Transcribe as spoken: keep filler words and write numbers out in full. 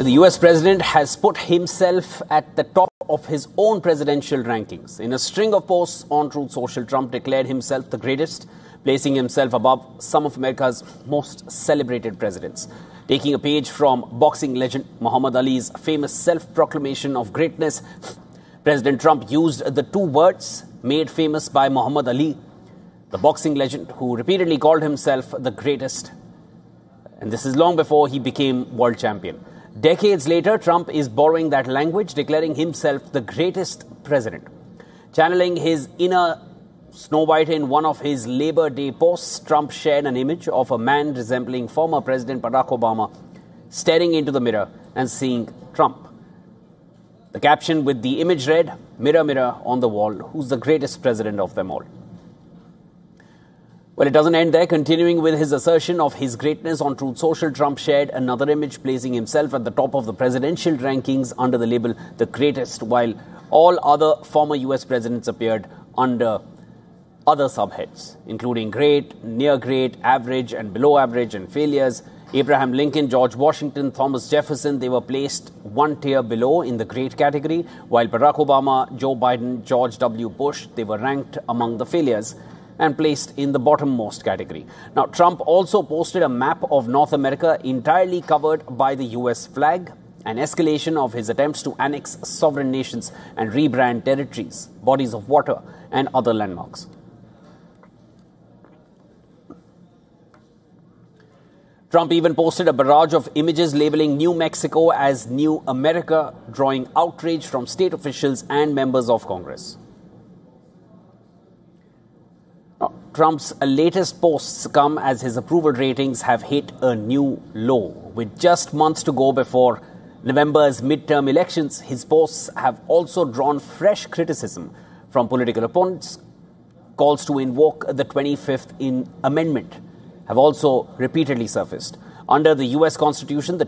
The U S president has put himself at the top of his own presidential rankings. In a string of posts on Truth Social, Trump declared himself the greatest, placing himself above some of America's most celebrated presidents. Taking a page from boxing legend Muhammad Ali's famous self-proclamation of greatness, President Trump used the two words made famous by Muhammad Ali, the boxing legend who repeatedly called himself the greatest. And this is long before he became world champion. Decades later, Trump is borrowing that language, declaring himself the greatest president. Channeling his inner Snow White in one of his Labor Day posts, Trump shared an image of a man resembling former President Barack Obama staring into the mirror and seeing Trump. The caption with the image read, "Mirror, mirror on the wall, who's the greatest president of them all?" Well, it doesn't end there. Continuing with his assertion of his greatness on Truth Social, Trump shared another image placing himself at the top of the presidential rankings under the label The Greatest, while all other former U S presidents appeared under other subheads, including great, near great, average and below average, and failures. Abraham Lincoln, George Washington, Thomas Jefferson, they were placed one tier below in the great category, while Barack Obama, Joe Biden, George W. Bush, they were ranked among the failures and placed in the bottommost category. Now, Trump also posted a map of North America entirely covered by the U S flag, an escalation of his attempts to annex sovereign nations and rebrand territories, bodies of water, and other landmarks. Trump even posted a barrage of images labeling New Mexico as New America, drawing outrage from state officials and members of Congress. Trump's latest posts come as his approval ratings have hit a new low. With just months to go before November's midterm elections, his posts have also drawn fresh criticism from political opponents. Calls to invoke the twenty-fifth Amendment have also repeatedly surfaced. Under the U S Constitution, the